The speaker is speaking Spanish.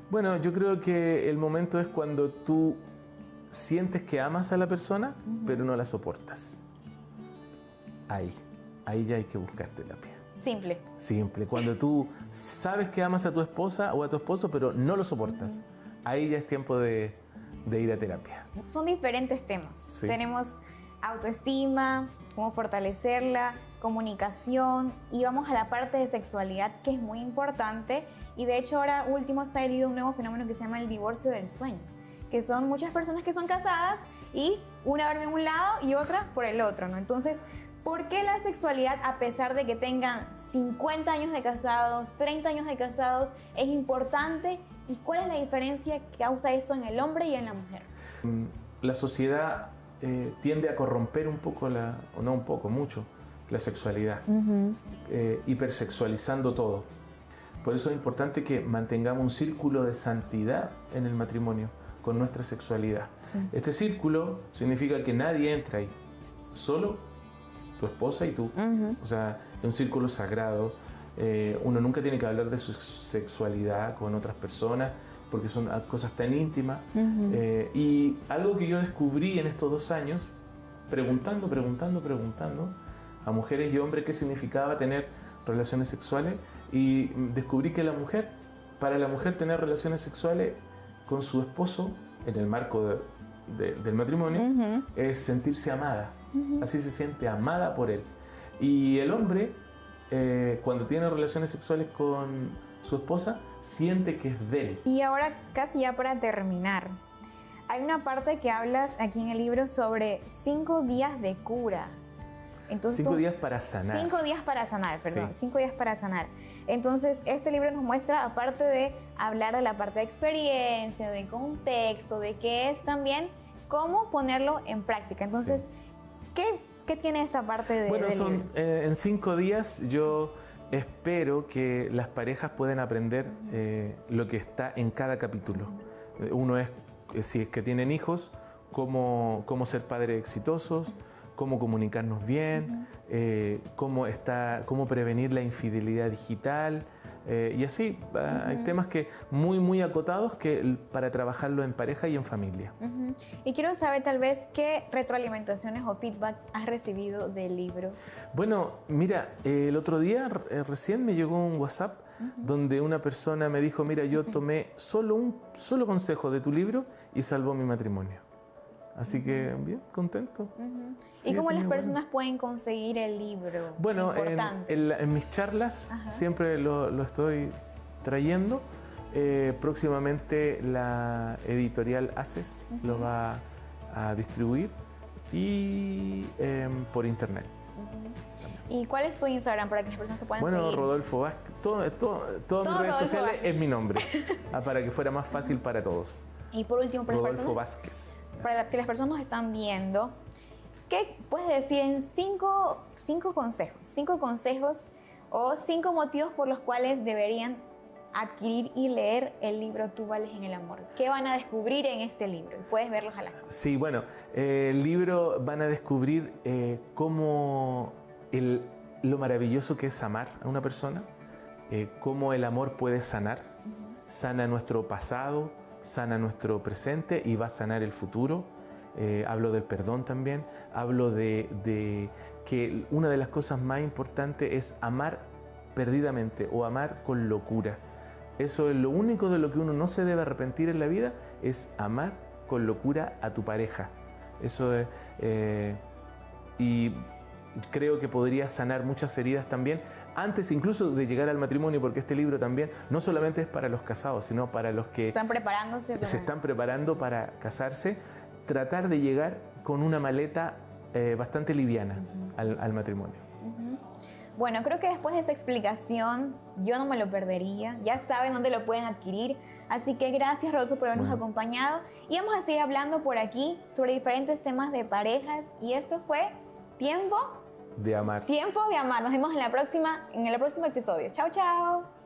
Bueno, yo creo que el momento es cuando tú sientes que amas a la persona, pero no la soportas. Ahí ya hay que buscar terapia. Simple. Cuando tú sabes que amas a tu esposa o a tu esposo, pero no lo soportas, ahí ya es tiempo de ir a terapia. Son diferentes temas. Sí. Tenemos autoestima, cómo fortalecerla, comunicación, y vamos a la parte de sexualidad, que es muy importante. Y de hecho ahora último se ha salido un nuevo fenómeno que se llama el divorcio del sueño, que son muchas personas que son casadas y una duerme en un lado y otra por el otro, ¿no? Entonces, ¿por qué la sexualidad, a pesar de que tengan 50 años de casados, 30 años de casados, es importante? ¿Y cuál es la diferencia que causa esto en el hombre y en la mujer? La sociedad tiende a corromper un poco, mucho, la sexualidad, hipersexualizando todo. Por eso es importante que mantengamos un círculo de santidad en el matrimonio con nuestra sexualidad. Sí. Este círculo significa que nadie entra ahí, solo tu esposa y tú. O sea, es un círculo sagrado. Uno nunca tiene que hablar de su sexualidad con otras personas porque son cosas tan íntimas. Y algo que yo descubrí en estos 2 años, preguntando a mujeres y hombres qué significaba tener relaciones sexuales, y descubrí que para la mujer tener relaciones sexuales con su esposo en el marco del matrimonio es sentirse amada. Así se siente amada por él. Y el hombre, cuando tiene relaciones sexuales con su esposa, siente que es de él. Y ahora, casi ya para terminar, hay una parte que hablas aquí en el libro sobre 5 días de cura. Entonces, 5 días para sanar. 5 días para sanar, perdón. Sí. 5 días para sanar. Entonces, este libro nos muestra, aparte de hablar de la parte de experiencia, de contexto, de qué es también, cómo ponerlo en práctica. Entonces, sí. ¿qué tiene esa parte de Bueno, del libro? En 5 días yo espero que las parejas puedan aprender lo que está en cada capítulo. Uno es, si es que tienen hijos, cómo ser padres exitosos, cómo comunicarnos bien, cómo prevenir la infidelidad digital, y así. Hay temas muy acotados para trabajarlo en pareja y en familia. Y quiero saber tal vez qué retroalimentaciones o feedbacks has recibido del libro. Bueno, mira, el otro día recién me llegó un WhatsApp donde una persona me dijo, mira, yo tomé un solo consejo de tu libro y salvó mi matrimonio. Así que, bien, contento. Sí, ¿y cómo las personas pueden conseguir el libro? Bueno, en mis charlas siempre lo estoy trayendo. Próximamente la editorial Haces lo va a distribuir y por internet. ¿Y cuál es tu Instagram para que las personas se puedan seguir? Bueno, Rodolfo Vázquez, todas mis redes sociales es mi nombre, para que fuera más fácil para todos. Y por último, Rodolfo Vázquez. Para que las personas nos están viendo, ¿qué puedes decir en 5 consejos o 5 motivos por los cuales deberían adquirir y leer el libro Tú vales en el amor? ¿Qué van a descubrir en este libro? Puedes verlos a la cámara. Sí, bueno, el libro van a descubrir lo maravilloso que es amar a una persona, cómo el amor puede sanar, sana nuestro pasado, sana nuestro presente y va a sanar el futuro. Hablo del perdón también, hablo de que una de las cosas más importantes es amar perdidamente o amar con locura. Eso es lo único de lo que uno no se debe arrepentir en la vida, es amar con locura a tu pareja. Eso es, y creo que podría sanar muchas heridas también, antes incluso de llegar al matrimonio, porque este libro también no solamente es para los casados, sino para los que están preparándose se están preparando para casarse, tratar de llegar con una maleta bastante liviana al matrimonio. Bueno, creo que después de esa explicación yo no me lo perdería. Ya saben dónde lo pueden adquirir. Así que gracias, Rodolfo, por habernos acompañado. Y vamos a seguir hablando por aquí sobre diferentes temas de parejas. Y esto fue Tiempo de Amar. Tiempo de Amar. Nos vemos en el próximo episodio. Chao, chao.